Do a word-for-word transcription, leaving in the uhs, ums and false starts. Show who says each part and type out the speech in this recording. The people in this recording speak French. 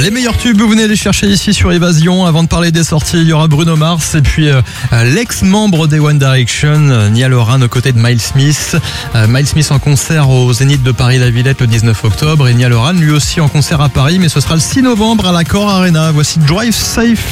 Speaker 1: Les meilleurs tubes, vous venez les chercher ici sur Évasion. Avant de parler des sorties, il y aura Bruno Mars et puis euh, l'ex-membre des One Direction, Niall Horan aux côtés de Miles Smith. Euh, Miles Smith en concert au Zénith de Paris-la-Villette le dix-neuf octobre et Niall Horan lui aussi en concert à Paris, mais ce sera le six novembre à l'Accor Arena. Voici Drive Safe.